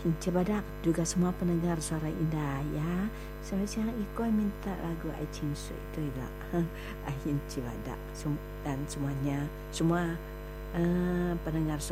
Ahin Cibadak, juga semua pendengar suara indah ya. Selamat siang Iko minta lagu Ai Ching Sui itu ya. Ahin Cibadak dan semuanya, semua pendengar suara